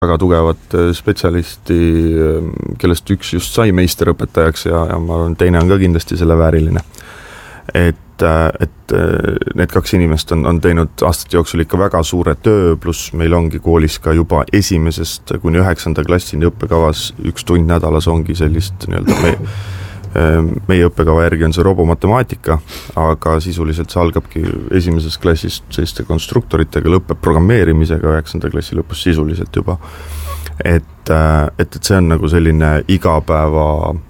väga tugevat spetsialisti, kellest üks just sai meisterõpetajaks ja ma arvan, teine on ka kindlasti selle vääriline. Et need kaks inimest on teinud aastate jooksul ikka väga suure töö, pluss meil ongi koolis ka juba 1. kuni 9. klassini õppekavas 1 tund nädalas ongi sellist meie õppekava järgi on see robomatemaatika, aga sisuliselt see algabki 1. klassist selliste konstruktoritega, lõpeb programmeerimisega 9. klassi lõpus sisuliselt juba. Et see on nagu selline igapäeva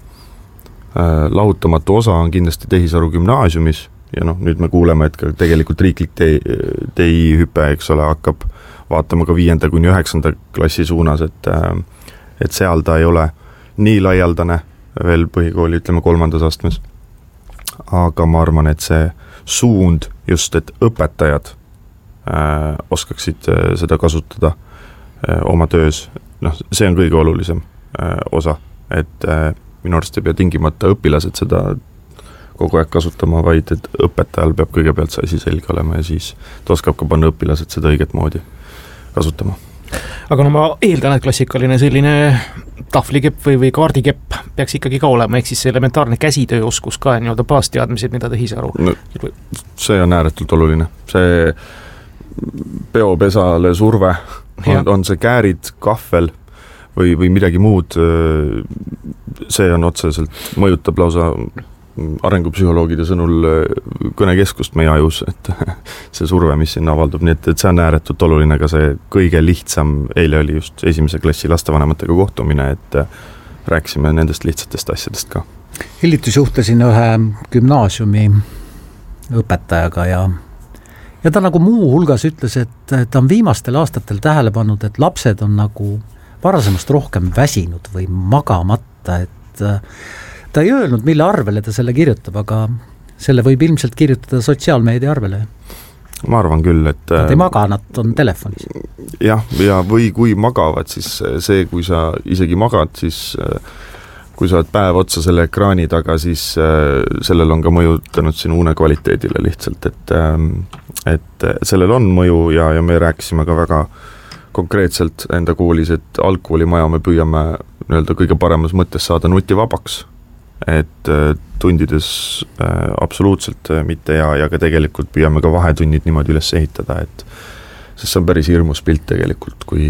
lahutamatu osa on kindlasti Tehisaru gümnaasiumis ja nüüd me kuuleme, et ka tegelikult riiklik TI-hüpe, eks ole, hakkab vaatama ka 5. kuni 9. klassi suunas, et seal ta ei ole nii laialdane veel põhikooli, ütleme 3. astmes. Aga ma arvan, et see suund just, et õpetajad oskaksid seda kasutada oma töös, see on kõige olulisem osa, et minu arust ei pea tingimata õpilased seda kogu aeg kasutama, vaid et õpetajal peab kõigepealt see asi selge olema ja siis ta oskab ka panna õpilased seda õiget moodi kasutama. Aga ma eeldan, et klassikaline selline tahvlikepp või kaardikepp peaks ikkagi ka olema, ehk siis elementaarne käsitööoskus ka nii-öelda baasteadmised, mida Tehisaru. See on ääretult oluline. See peopesale surve on see käärid, kahvel või midagi muud, see on otseselt, mõjutab lausa arengupsühholoogide sõnul kõnekeskust meie ajus, et see surve, mis sinna avaldub, nii et see on ääretult oluline, ka see kõige lihtsam, eile oli just 1. klassi lastevanematega kohtumine, et rääkisime nendest lihtsatest asjadest ka. Hiljuti suhtlesin ühe gümnaasiumi õpetajaga ja ta nagu muu hulgas ütles, et ta on viimastel aastatel tähele pannud, et lapsed on nagu varasemast rohkem väsinud või magamata, et ta ei öelnud, mille arvele ta selle kirjutab, aga selle võib ilmselt kirjutada sotsiaalmeedia arvele. Ma arvan küll, et nad ei maga, nad on telefonis. Jah, ja või kui magavad, siis see, kui sa isegi magad, siis kui sa oled päev otsa selle ekraani taga, siis sellel on ka mõjutanud sinu une kvaliteedile lihtsalt, et sellel on mõju ja me rääkisime ka väga konkreetselt enda koolis, et algkoolimaja me püüame kõige paremas mõttes saada nutivabaks, et tundides absoluutselt mitte ja ka tegelikult püüame ka vahetunnid niimoodi üles ehitada, et sest see on päris hirmus pilt tegelikult, kui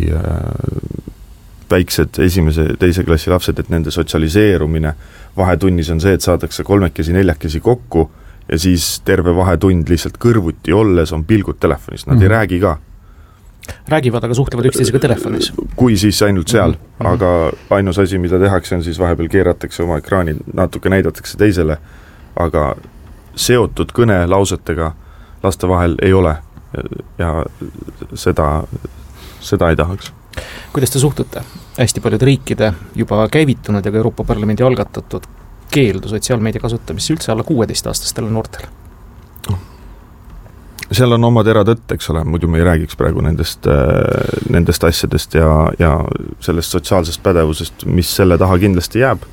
väiksed 1. ja 2. klassi lapsed, et nende sotsialiseerumine vahetunnis on see, et saadakse 3-4 kokku ja siis terve vahetund lihtsalt kõrvuti olles on pilgud telefonis, nad ei räägi ka. Räägivad, aga suhtlevad üksteisega telefonis. Kui siis ainult seal, aga ainus asi, mida tehakse, on siis vahepeal keeratakse oma ekraani, natuke näidatakse teisele, aga seotud kõne lausetega laste vahel ei ole ja seda ei tahaks. Kuidas te suhtute hästi paljude riikide juba käivitunud ja ka Euroopa Parlamendi algatatud keeldu sotsiaalmeedia kasutamisse üldse alla 16-aastastele noortele? Seal on oma teratõtt, eks ole, muidu me ei räägiks praegu nendest asjadest ja sellest sotsiaalsest pädevusest, mis selle taha kindlasti jääb.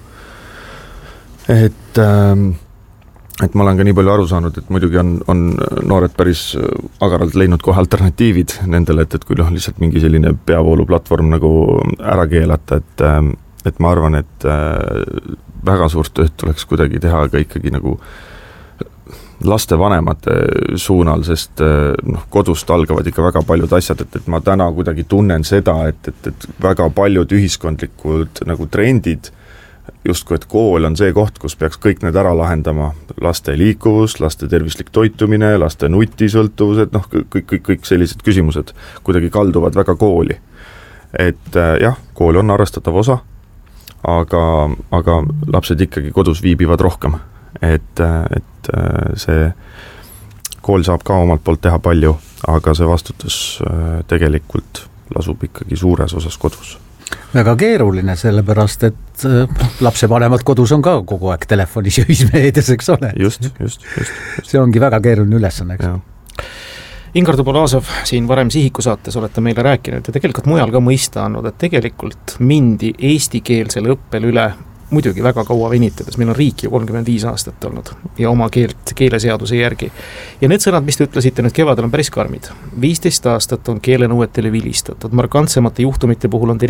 Et ma olen ka nii palju aru saanud, et muidugi on noored päris agaralt leidnud kohe alternatiivid nendele, et kui lihtsalt mingi selline peavooluplatvorm nagu ära keelata, et ma arvan, et väga suurt tööd tuleks kuidagi teha ka ikkagi nagu laste vanemate suunal, sest kodust algavad ikka väga paljud asjad, et ma täna kuidagi tunnen seda, et väga paljud ühiskondlikud nagu trendid, justku et kool on see koht, kus peaks kõik need ära lahendama, laste liikuvus, laste tervislik toitumine, laste nutisõltuvused, kõik sellised küsimused kuidagi kalduvad väga kooli. Et jah, kool on arvestatav osa, aga lapsed ikkagi kodus viibivad rohkem. Et see kool saab ka omalt poolt teha palju, aga see vastutus tegelikult lasub ikkagi suures osas kodus. Väga keeruline, sellepärast, et lapsevanemad kodus on ka kogu aeg telefonis ja ühismeedias, eks ole. Just. See ongi väga keeruline ülesanne, eks. Ingar Tupolasov, siin varem Sihiku saates olete meile rääkinud ja tegelikult mujal ka mõista andnud, et tegelikult mindi eestikeelsele õppele üle muidugi väga kaua venitades, meil on riik ju 35 aastat olnud ja oma keeleseaduse järgi. Ja need sõnad, mis te ütlesite nüüd kevadel, on päris karmid. 15 aastat on keelenõuetele vilistatud, markantsemate juhtumite puhul on